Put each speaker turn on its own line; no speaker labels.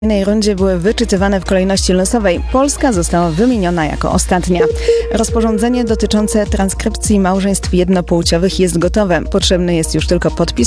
W kolejnej rundzie były wyczytywane w kolejności losowej. Polska została wymieniona jako ostatnia. Rozporządzenie dotyczące transkrypcji małżeństw jednopłciowych jest gotowe. Potrzebny jest już tylko podpis